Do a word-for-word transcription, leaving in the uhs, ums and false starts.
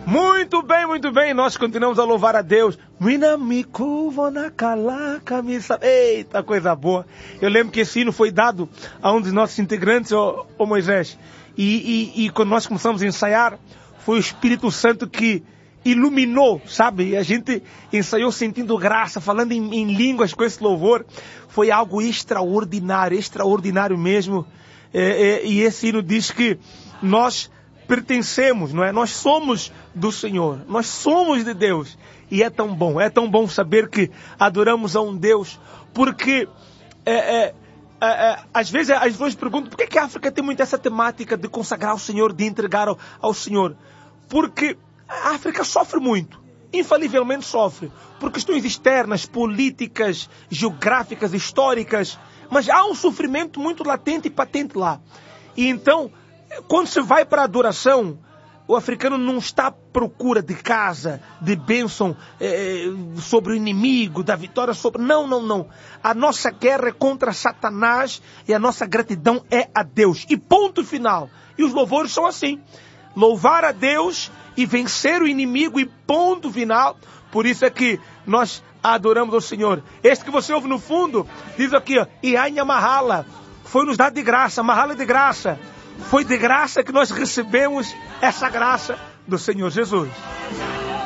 Muito bem, muito bem, nós continuamos a louvar a Deus. Eita, coisa boa. Eu lembro que esse hino foi dado a um dos nossos integrantes, ô, ô Moisés. E, e, e quando nós começamos a ensaiar, foi o Espírito Santo que iluminou, sabe? E a gente ensaiou sentindo graça, falando em, em línguas com esse louvor. Foi algo extraordinário, extraordinário mesmo. É, é, e esse hino diz que nós pertencemos, não é? Nós somos do Senhor, nós somos de Deus. E é tão bom, é tão bom saber que adoramos a um Deus, porque é, é, é, é, às vezes as pessoas perguntam por que, que a África tem muito essa temática de consagrar ao Senhor, de entregar ao, ao Senhor. Porque a África sofre muito, infalivelmente sofre, por questões externas, políticas, geográficas, históricas, mas há um sofrimento muito latente e patente lá. E então, quando se vai para a adoração, o africano não está à procura de casa, de bênção eh, sobre o inimigo, da vitória sobre... Não, não, não. A nossa guerra é contra Satanás e a nossa gratidão é a Deus. E ponto final. E os louvores são assim. Louvar a Deus e vencer o inimigo e ponto final. Por isso é que nós adoramos ao Senhor. Este que você ouve no fundo, diz aqui, ó, Ianha Mahala, foi nos dado de graça, Mahala de graça. Foi de graça que nós recebemos essa graça do Senhor Jesus.